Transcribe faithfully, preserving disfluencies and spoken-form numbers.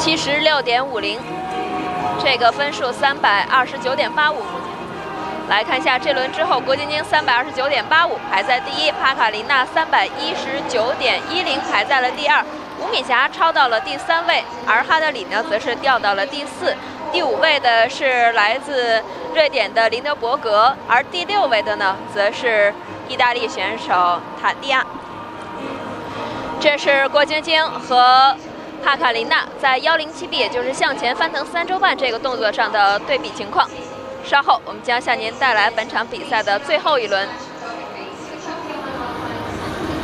七十六点五零，这个分数三百二十九点八五。来看一下这轮之后，郭晶晶三百二十九点八五排在第一，帕卡琳娜三百一十九点一零排在了第二，吴敏霞超到了第三位，而哈德里呢则是掉到了第四。第五位的是来自瑞典的林德伯格，而第六位的呢则是意大利选手塔蒂亚。这是郭晶晶和帕卡琳娜在幺零七 B， 也就是向前翻腾三周半这个动作上的对比情况。稍后我们将向您带来本场比赛的最后一轮。